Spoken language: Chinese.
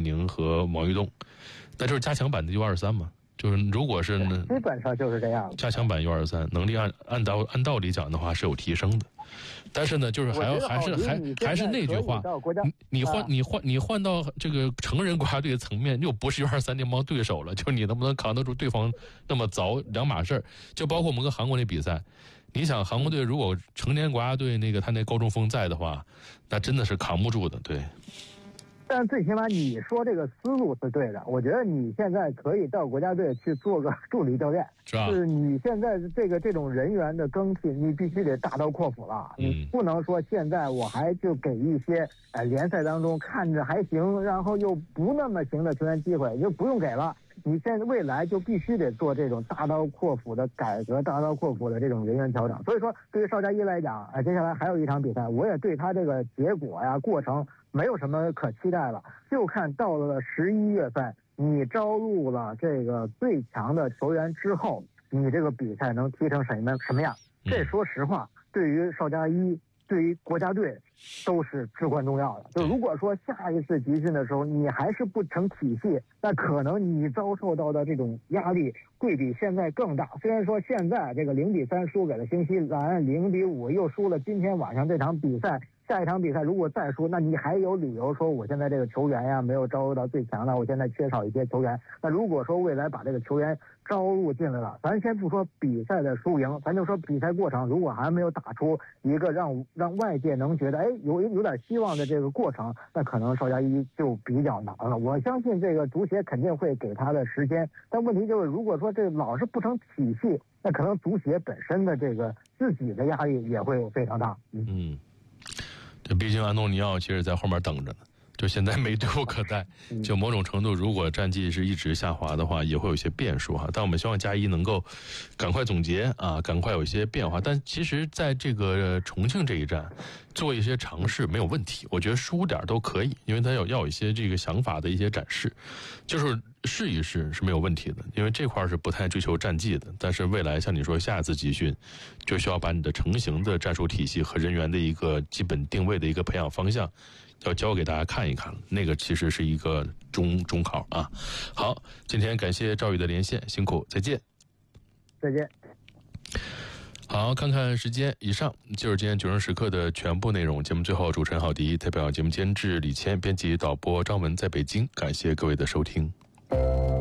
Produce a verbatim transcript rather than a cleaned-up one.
宁和毛玉栋，那就是加强版的 U 二十三嘛。就是如果是呢， 基本上就是这样。 加强版 U 二十三能力按按道按道理讲的话是有提升的，但是呢，就是还要还是还还是那句话，你你换你换你换到这个成人国家队的层面，又不是 U 二十三联盟对手了，就你能不能扛得住对方那么凿两码事儿。就包括我们跟韩国那比赛，你想韩国队如果成年国家队那个他那高中锋在的话，那真的是扛不住的，对。 但最起码你说这个思路是对的，我觉得你现在可以到国家队去做个助理教练， 是吧？ 是你现在这个这种人员的更替，你必须得大刀阔斧了， 嗯、 你不能说现在我还就给一些呃联赛当中看着还行，然后又不那么行的球员机会，就不用给了。你现在未来就必须得做这种大刀阔斧的改革，大刀阔斧的这种人员调整。所以说，对于邵佳一来讲，呃，接下来还有一场比赛，我也对他这个结果呀、过程没有什么可期待了，就看到了十一月份，你招入了这个最强的球员之后，你这个比赛能踢成什么什么样？这说实话，对于邵佳一，对于国家队都是至关重要的。就如果说下一次集训的时候你还是不成体系，那可能你遭受到的这种压力会比现在更大。虽然说现在这个零比三输给了新西兰，零比五又输了今天晚上这场比赛，下一场比赛如果再输，那你还有理由说我现在这个球员呀没有招入到最强的，我现在缺少一些球员。那如果说未来把这个球员招入进来了，咱先不说比赛的输赢，咱就说比赛过程如果还没有打出一个让让外界能觉得哎有有点希望的这个过程，那可能邵佳一就比较难了。我相信这个足协肯定会给他的时间，但问题就是如果说这老是不成体系，那可能足协本身的这个自己的压力也会非常大。 嗯。嗯，这毕竟安东尼奥其实在后面等着呢，就现在没队伍可带，就某种程度如果战绩是一直下滑的话也会有一些变数哈。但我们希望加一能够赶快总结啊，赶快有一些变化。但其实在这个重庆这一站做一些尝试没有问题，我觉得输点都可以，因为他要要有一些这个想法的一些展示，就是试一试是没有问题的，因为这块是不太追求战绩的。但是未来像你说下一次集训就需要把你的成型的战术体系和人员的一个基本定位的一个培养方向要教给大家看一看，那个其实是一个中中考啊。好，今天感谢赵宇的连线，辛苦，再见。 再见。 好，看看时间，以上就是今天九声时刻的全部内容。节目最后，主持人郝迪代表节目监制李谦，编辑导播张文在北京，感谢各位的收听。